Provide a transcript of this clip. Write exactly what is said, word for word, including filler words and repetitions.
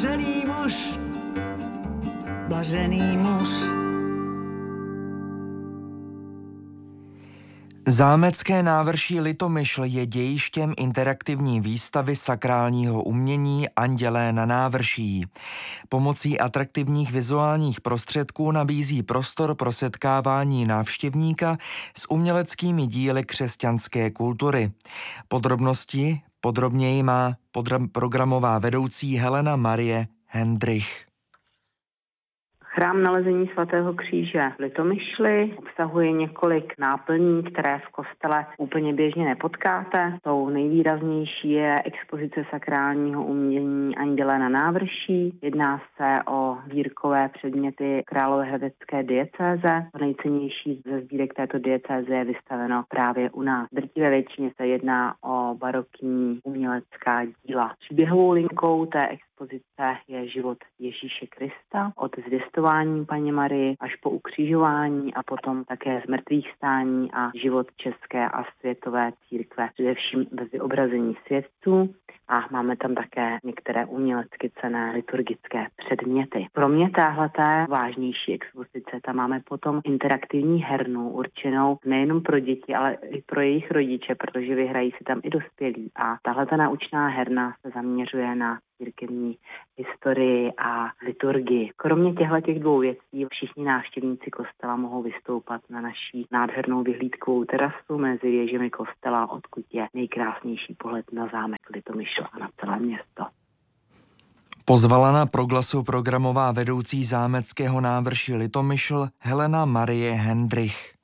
Blažený muž, blažený muž. Zámecké návrší Litomyšl je dějištěm interaktivní výstavy sakrálního umění Andělé na návrší. Pomocí atraktivních vizuálních prostředků nabízí prostor pro setkávání návštěvníka s uměleckými díly křesťanské kultury. Podrobnosti podrobněji má podra- programová vedoucí Helena Marie Hendrich. Chrám Nalezení svatého kříže v Litomyšli obsahuje několik náplní, které v kostele úplně běžně nepotkáte. Tou nejvýraznější je expozice sakrálního umění Andělé na návrší. Jedná se o sbírkové předměty královéhradecké diecéze. Nejcennější ze sbírek této diecéze je vystaveno právě u nás. V drtivé většině se jedná o barokní umělecká díla. Příběhovou linkou té expozice je život Ježíše Krista od zvěstování Panně Marii až po ukřižování a potom také zmrtvých stání a život české a světové církve, především ve vyobrazení světců, a máme tam také některé umělecky cenné liturgické předměty. Pro mě téhleté vážnější expozice, tam máme potom interaktivní hernu určenou nejenom pro děti, ale i pro jejich rodiče, protože vyhrají si tam i dospělí. A tahleta naučná herna se zaměřuje na církevní historii a liturgii. Kromě těchto dvou věcí všichni návštěvníci kostela mohou vystoupat na naší nádhernou vyhlídkovou terasu mezi věžemi kostela, odkud je nejkrásnější pohled na zámek Litomyšl a na celé město. Pozvala na proglasu programová vedoucí zámeckého návrší Litomyšl Helena Marie Hendrich.